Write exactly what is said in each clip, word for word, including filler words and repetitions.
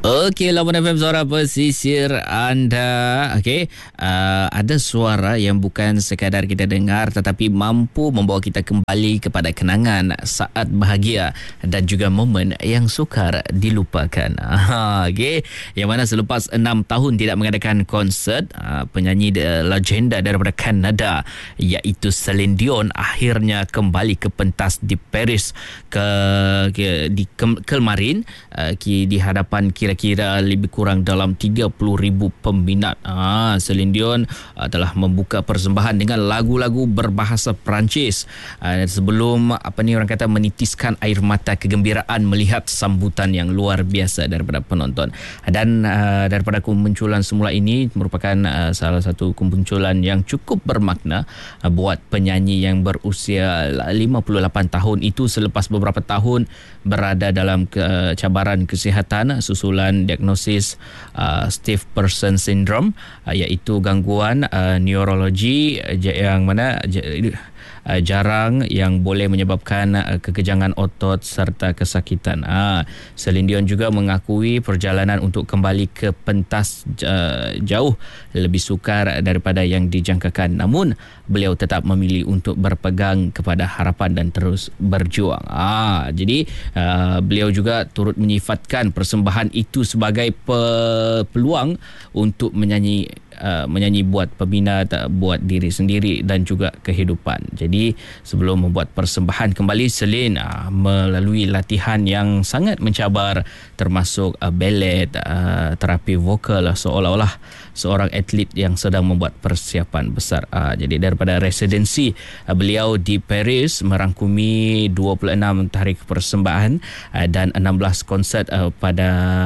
Okey, Lawan F M, suara pesisir anda. Okey, uh, ada suara yang bukan sekadar kita dengar tetapi mampu membawa kita kembali kepada kenangan saat bahagia dan juga momen yang sukar dilupakan. Okey, yang mana selepas enam tahun tidak mengadakan konsert, uh, penyanyi uh, legenda daripada Kanada iaitu Celine Dion akhirnya kembali ke pentas di Paris ke, ke di ke, kemarin uh, di hadapan kira-kira lebih kurang dalam tiga puluh ribu peminat. Ah, Celine Dion uh, telah membuka persembahan dengan lagu-lagu berbahasa Perancis uh, sebelum apa ni orang kata menitiskan air mata kegembiraan melihat sambutan yang luar biasa daripada penonton. Dan uh, daripada kemunculan semula ini merupakan uh, salah satu kemunculan yang cukup bermakna uh, buat penyanyi yang berusia lima puluh lapan tahun itu selepas beberapa tahun berada dalam ke, cabaran kesihatan susulan diagnosis uh, stiff person syndrome uh, iaitu gangguan uh, neurologi uh, yang mana uh, jarang yang boleh menyebabkan uh, kekejangan otot serta kesakitan. Ah, Celine Dion juga mengakui perjalanan untuk kembali ke pentas uh, jauh lebih sukar daripada yang dijangkakan. Namun beliau tetap memilih untuk berpegang kepada harapan dan terus berjuang. Ah, jadi uh, beliau juga turut menyifatkan persembahan itu sebagai pe- peluang untuk menyanyi uh, menyanyi buat peminat, uh, buat diri sendiri dan juga kehidupan. Jadi sebelum membuat persembahan kembali, Celine uh, melalui latihan yang sangat mencabar termasuk uh, ballet, uh, terapi vokal, seolah-olah seorang atlet yang sedang membuat persiapan besar. Uh, jadi daripada residensi uh, beliau di Paris merangkumi dua puluh enam tarikh persembahan uh, dan enam belas konsert uh, pada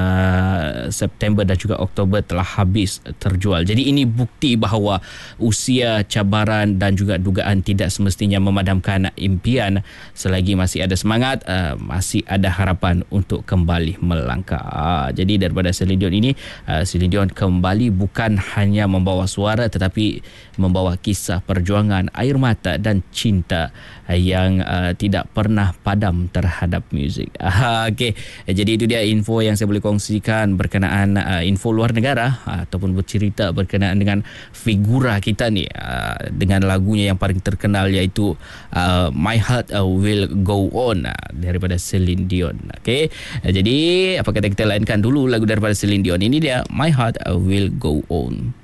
September dan juga Oktober telah habis terjual. Jadi ini bukti bahawa usia, cabaran dan juga dugaan tidak semestinya memadamkan impian. Selagi masih ada semangat, uh, masih ada harapan untuk kembali melangkah. Uh, jadi daripada Celine Dion ini, uh, Celine Dion kembali bukan hanya membawa suara tetapi membawa kisah perjuangan, air mata dan cinta uh, yang uh, tidak pernah padam terhadap muzik. Uh, Okey, jadi itu dia info yang saya boleh kongsikan berkenaan uh, info luar negara uh, ataupun bercerita berkenaan dengan figura kita ni uh, dengan lagunya yang paling terkenal iaitu uh, My Heart uh, Will Go On uh, daripada Celine Dion. Okey, uh, jadi apa kata kita lainkan dulu lagu daripada Celine Dion. Ini dia My Heart uh, Will Go On.